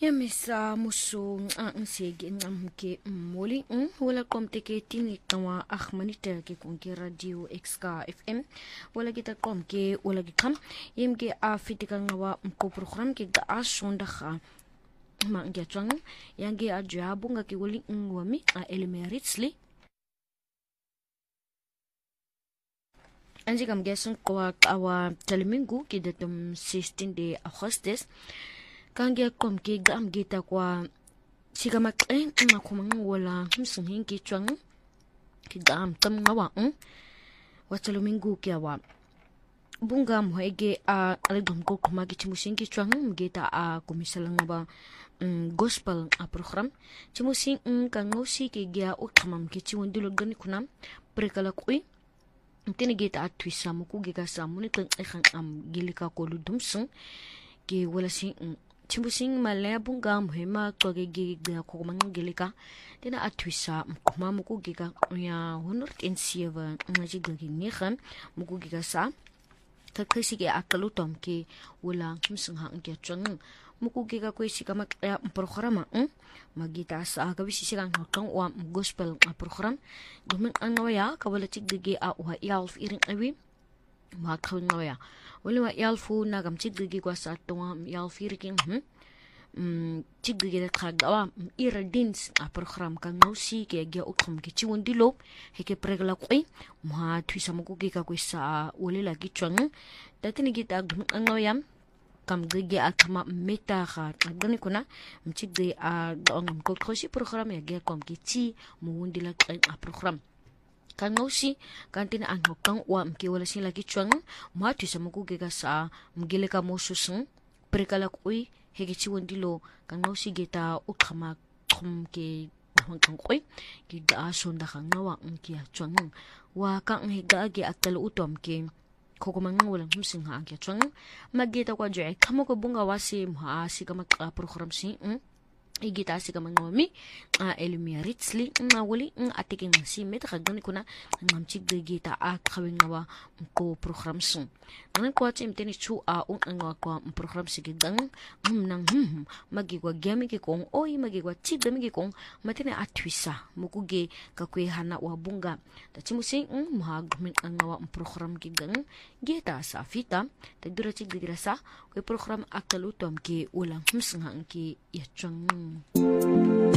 Yamisa muso ang sige ke muli wala komteke tingi tawa akhmanita ke konke radio XK FM wala kita komke wala gikam yemge afitika ngawa ko program ke ga asonda kha ma ngia twang yange ajabu nga ke wali ngwami a elemeritsli anji kam gesun ko awa telemingu ke datum 16 de Augustus kange kom ke gam gita kwa sigamak kumang wala himsing ki chwang ki gam tam ngawa watalumingu kya wa bunga muhege a algam ko kuma ki chimusing ki chwang gita a kumisalang ba gospel a program chimusing kangosi ki gya o kamam ki chiwondilo gani kunam prekala kui tini gita atwisa muku giga samuni kan am gilika ko ludumsung ki wala sing chimbusing malaya bunga muhema toge giga ko mangilika dina atwisa kuma muku giga ya 107 ngaji gagi ngehan muku giga sa kakasi ke akalutom ke wala kimsung hang ke chang muku giga ko si kama programa magita sa kabisi silang hakang wa gospel program dumen anawaya kawala tigge a wa yalf iring awi makawin ngawaya wala wa yalfu nagam tigge kwa sa tonga yalfiriking tigge da kagawa ira dins a program kan ngausi ke gya ukum ke chiwon dilo heke pregla koi ma twisa muku giga ko sa wala lagi chwang datini gita ngawayam kam gege akama meta kha gani kuna mchigde a ngam ko khoshi program ya ge kom ki chi muundila a program kan ngausi kantina ang hokang wa mki wala sin lagi chwang ma tu sa muku ge sa mgile ka mosusung prekala koi hege chi wondilo kan ngausi geta ukama khom ke hongkang koi ki ga sonda khang nawa mki chwang wa kang hega ge akal utom ke kokomang walang himsing ha angya chwang magita kwa joy kamo ko bunga wasi mha si kama program si igita si kama ngomi elimiaritsli wali atiking si met khagani kuna ngamchig de gita a khawing ngawa ko program sung nan ko chim teni chu a ngawa ko program si gigang nang magigwa gyami ki kong oi magigwa chigami ki kong matene atwisa mukuge kakwe hana wa bunga ta chimusi mha gmin ngawa program gigang gita sa fita ta dura chig de sa ko program akalutom ki ulang himsang ki yachang